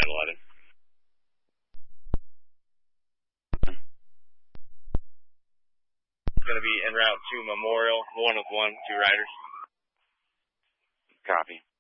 1011. Going to be en route to Memorial, 1 with 1, 2 riders. Copy.